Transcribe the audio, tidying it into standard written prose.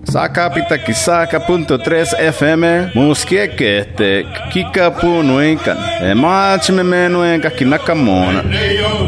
Sacapitaquisaca.3 FM, Musqueque, Kikapu Nuencan, Machmeme Nuenca, Kinakamona.